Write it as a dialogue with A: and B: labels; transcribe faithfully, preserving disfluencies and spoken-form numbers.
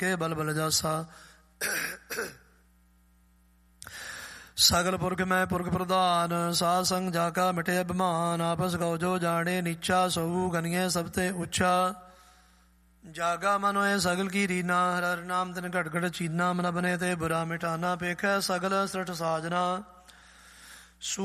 A: ਕੇ ਬਲ ਬਲ ਜਾਸਾ। ਸਗਲ ਪੁਰਖ ਮੈਂ ਪੁਰਖ ਪ੍ਰਧਾਨ, ਸਾਧ ਸੰਗ ਜਾ ਕਾ ਮਿਟੇ ਅਭਿਮਾਨ। ਆਪਸ ਕਉ ਜੋ ਜਾਣੇ ਨੀਚਾ, ਸਊ ਗਨੀਏ ਸਭ ਤੇ ਉੱਚਾ। ਜਾਗਾ ਮਨ ਹੋਏ ਸਗਲ ਕੀ ਰੀਨਾ, ਹਰ ਹਰ ਨਾਮ ਤਿਨ ਘਟ ਘਟ ਚੀਨਾ। ਮਨ ਬਨੇ ਤੇ ਬੁਰਾ ਮਿਟਾਨਾ, ਪੇਖੈ ਸਗਲ ਸ੍ਰਿਸ਼ਟ ਸਾਜਨਾ।